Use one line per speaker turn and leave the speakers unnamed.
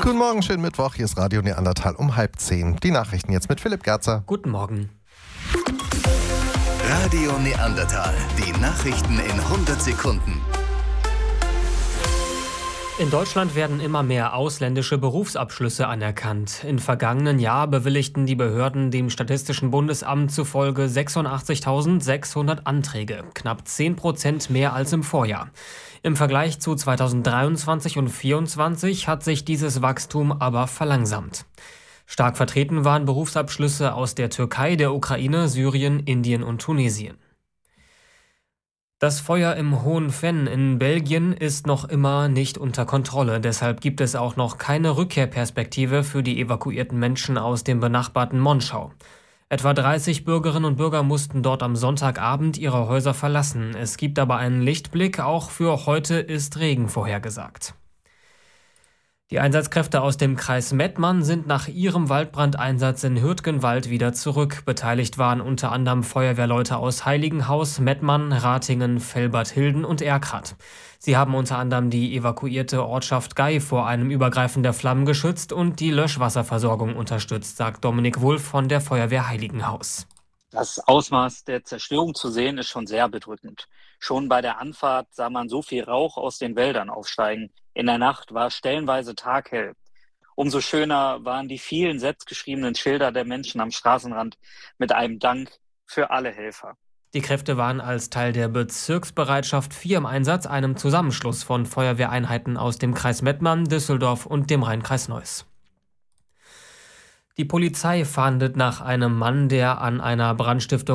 Guten Morgen, schönen Mittwoch. Hier ist Radio Neandertal um 9:30. Die Nachrichten jetzt mit Philipp Gerzer.
Guten Morgen.
Radio Neandertal. Die Nachrichten in 100 Sekunden.
In Deutschland werden immer mehr ausländische Berufsabschlüsse anerkannt. Im vergangenen Jahr bewilligten die Behörden dem Statistischen Bundesamt zufolge 86.600 Anträge, knapp 10% mehr als im Vorjahr. Im Vergleich zu 2023 und 2024 hat sich dieses Wachstum aber verlangsamt. Stark vertreten waren Berufsabschlüsse aus der Türkei, der Ukraine, Syrien, Indien und Tunesien. Das Feuer im Hohen Venn in Belgien ist noch immer nicht unter Kontrolle. Deshalb gibt es auch noch keine Rückkehrperspektive für die evakuierten Menschen aus dem benachbarten Monschau. Etwa 30 Bürgerinnen und Bürger mussten dort am Sonntagabend ihre Häuser verlassen. Es gibt aber einen Lichtblick. Auch für heute ist Regen vorhergesagt. Die Einsatzkräfte aus dem Kreis Mettmann sind nach ihrem Waldbrandeinsatz in Hürtgenwald wieder zurück. Beteiligt waren unter anderem Feuerwehrleute aus Heiligenhaus, Mettmann, Ratingen, Velbert-Hilden und Erkrath. Sie haben unter anderem die evakuierte Ortschaft Gay vor einem Übergreifen der Flammen geschützt und die Löschwasserversorgung unterstützt, sagt Dominik Wulff von der Feuerwehr Heiligenhaus.
Das Ausmaß der Zerstörung zu sehen, ist schon sehr bedrückend. Schon bei der Anfahrt sah man so viel Rauch aus den Wäldern aufsteigen. In der Nacht war stellenweise taghell. Umso schöner waren die vielen selbstgeschriebenen Schilder der Menschen am Straßenrand mit einem Dank für alle Helfer.
Die Kräfte waren als Teil der Bezirksbereitschaft 4 im Einsatz, einem Zusammenschluss von Feuerwehreinheiten aus dem Kreis Mettmann, Düsseldorf und dem Rhein-Kreis Neuss. Die Polizei fahndet nach einem Mann, der an einer Brandstiftung